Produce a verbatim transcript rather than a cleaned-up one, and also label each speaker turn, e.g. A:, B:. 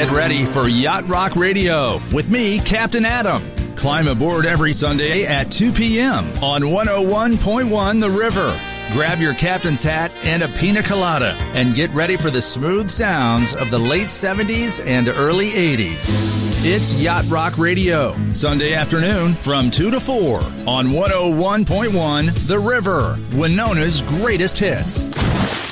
A: Get ready for Yacht Rock Radio with me, Captain Adam. Climb aboard every Sunday at two p.m. on one oh one point one The River. Grab your captain's hat and a pina colada and get ready for the smooth sounds of the late seventies and early eighties. It's Yacht Rock Radio, Sunday afternoon from two to four on one oh one point one The River, Winona's greatest hits.